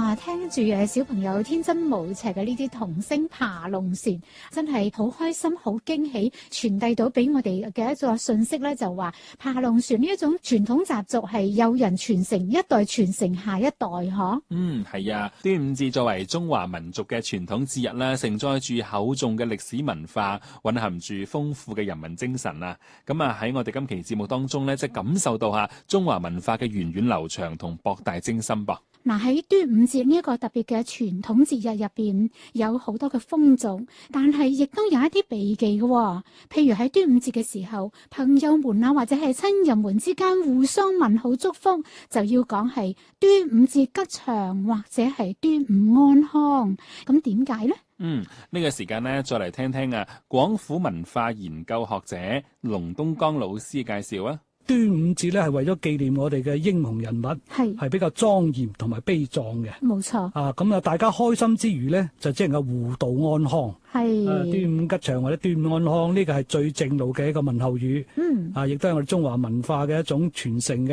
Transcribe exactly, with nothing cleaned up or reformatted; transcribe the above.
哇，聽住誒小朋友天真無邪嘅呢啲童聲爬龍船，真係好開心、好驚喜，傳遞到俾我哋嘅一個信息咧，就話爬龍船呢一種傳統習俗係有人傳承，一代傳承下一代，嗬。 嗯，係啊，端午節作為中華民族嘅傳統節日啦，承載住厚重嘅歷史文化，蘊含住豐富嘅人民精神啊。咁啊喺我哋今期節目當中咧，即係感受到下中華文化嘅源遠流長同博大精深噃。 嗱，喺端午節呢一個特別嘅傳統節日入邊，有好多嘅風俗，但係亦都有一啲避忌嘅喎。譬如喺端午節嘅時候，朋友們啊或者係親人們之間互相問好祝福，就要講係端午節吉祥或者係端午安康。咁點解呢？ 嗯，呢、這個時間呢，再嚟聽聽啊，廣府文化研究學者龍東江老師介紹啊。 端午節咧係為咗紀念我哋嘅英雄人物，係係比較莊嚴同埋悲壯嘅。 冇錯。啊， 咁啊，大家開心之餘咧，就即係個互道安康。係、啊。端午吉祥或者端午安康，呢個係最正路嘅一個問候語。嗯。啊，亦都係我哋中華文化嘅一種傳承嘅。